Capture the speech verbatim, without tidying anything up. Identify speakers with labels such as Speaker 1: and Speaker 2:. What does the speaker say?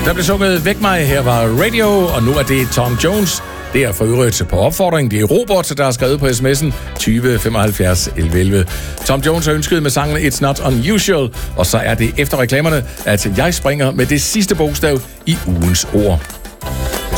Speaker 1: Der blev sunget Væk mig, her var Radio, og nu er det Tom Jones. Det er for øvrigt på opfordring. Det er Robert, der har skrevet på sms'en tyve femoghalvfjerds elleve elleve. Tom Jones har ønsket med sangen It's Not Unusual, og så er det efter reklamerne, at jeg springer med det sidste bogstav i ugens ord.